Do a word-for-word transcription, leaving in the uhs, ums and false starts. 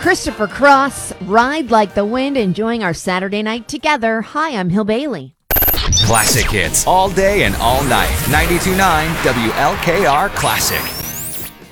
Christopher Cross, Ride Like the Wind, enjoying our Saturday night together. Hi, I'm Hill Bailey. Classic hits all day and all night. ninety-two point nine W L K R Classic.